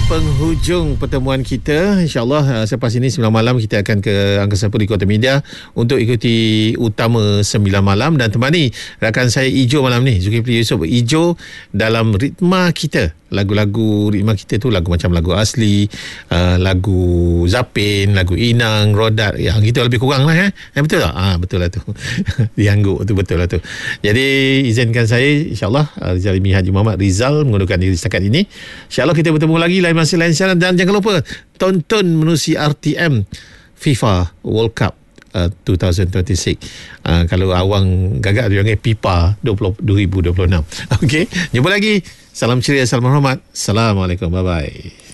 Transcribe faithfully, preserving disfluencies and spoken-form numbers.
penghujung pertemuan kita. InsyaAllah uh, selepas ini sembilan malam kita akan ke Angkasa Puri Kota Media untuk ikuti utama sembilan malam dan temani rakan saya Ijo malam ni, Zulkifli Yusof. Ijo dalam ritma kita. Lagu-lagu ritma kita tu lagu macam lagu asli, uh, lagu Zapin, lagu Inang, Rodat, yang kita lebih kurang lah eh. eh betul tak? Ah, betul lah tu. Diangguk tu, betul lah tu. Jadi izinkan saya insyaAllah uh, Rizal Imi Haji Muhammad Rizal mengundurkan diri setakat ini. InsyaAllah kita bertemu lagi lain masa lain siaran, dan jangan lupa tonton menerusi R T M FIFA World Cup uh, dua ribu dua puluh enam. Uh, kalau awang gagak dia panggil FIFA dua ribu dua puluh enam. Okey, jumpa lagi. Salam ceria, salam hormat. Assalamualaikum. Bye bye.